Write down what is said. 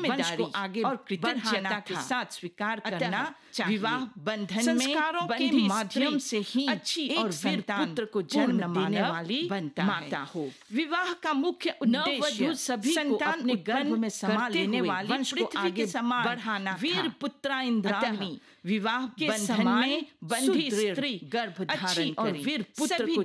जिम्मेदारी को आगे और कृतज्ञता के साथ स्वीकार करना चाहिए। विवाह बंधन संस्कारों के माध्यम से ही अच्छी और संतान पुत्र को जन्म देने वाली माता हो। विवाह का मुख्य उद्देश्य सभी संतान अपने गर्भ में समा लेने वाली वंश को आगे बढ़ाना, वीर पुत्रा इंद्राग्नि विवाह के बंधन में बंधी स्त्री गर्भ धारण करे और वीर पुत्र को